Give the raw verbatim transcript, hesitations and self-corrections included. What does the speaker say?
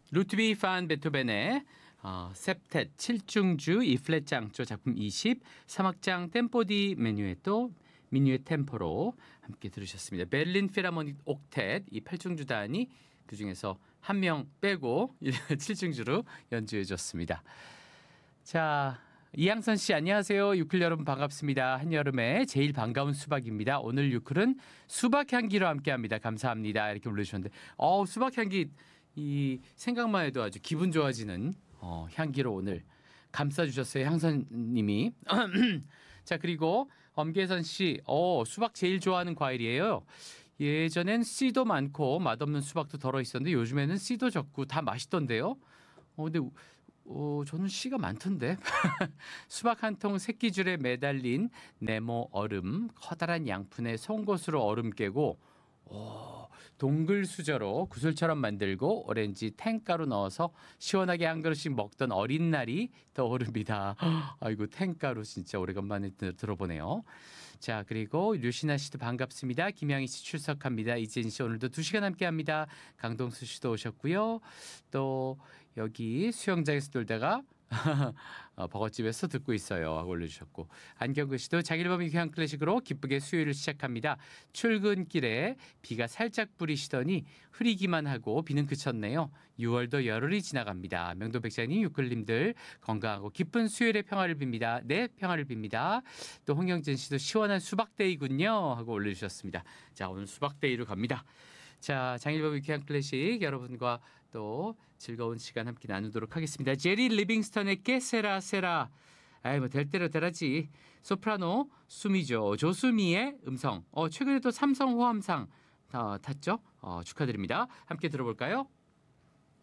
루트비 판 베토벤의 어, 셉텟 칠 중주 이 플랫 장조 작품 이십, 삼 악장 템포디 메뉴에 또 미뉴의 템포로 함께 들으셨습니다. 베를린 필하모닉 옥텟 이 팔 중주단이 그중에서 한 명 빼고 칠 중주로 연주해 줬습니다. 자, 이양선 씨 안녕하세요. 유클 여러분 반갑습니다. 한여름에 제일 반가운 수박입니다. 오늘 유클은 수박 향기로 함께합니다. 감사합니다. 이렇게 올려주셨는데 어, 수박 향기 이 생각만 해도 아주 기분 좋아지는 어, 향기로 오늘 감싸주셨어요. 향선님이. 자, 그리고 엄계선 씨 어, 수박 제일 좋아하는 과일이에요. 예전엔 씨도 많고 맛없는 수박도 덜어 있었는데 요즘에는 씨도 적고 다 맛있던데요. 어, 근데 어, 저는 씨가 많던데. 수박 한 통 새끼줄에 매달린 네모 얼음, 커다란 양푼에 송곳으로 얼음 깨고 오, 동글 수저로 구슬처럼 만들고 오렌지 탱가루 넣어서 시원하게 한 그릇씩 먹던 어린 날이 떠오릅니다. 아이고 탱가루 진짜 오래간만에 들어보네요. 자, 그리고 류신아 씨도 반갑습니다. 김양희 씨 출석합니다. 이재인 씨 오늘도 두 시간 함께합니다. 강동수 씨도 오셨고요. 또 여기 수영장에서 놀다가 어, 버거집에서 듣고 있어요 하고 올려주셨고, 안경근 씨도 장일범의 귀한 클래식으로 기쁘게 수요일을 시작합니다. 출근길에 비가 살짝 뿌리시더니 흐리기만 하고 비는 그쳤네요. 유월도 열흘이 지나갑니다. 명도백장님 유클님들 건강하고 기쁜 수요일의 평화를 빕니다. 네, 평화를 빕니다. 또 홍영진 씨도 시원한 수박데이군요 하고 올려주셨습니다. 자, 오늘 수박데이로 갑니다. 자, 장일범의 귀한 클래식 여러분과 또 즐거운 시간 함께 나누도록 하겠습니다. 제리 리빙스턴의 깨세라 세라. 아이 뭐 될 대로 되라지. 소프라노 수미죠. 조수미의 음성. 어, 최근에 또 삼성 호암상 어, 탔죠. 어, 축하드립니다. 함께 들어볼까요?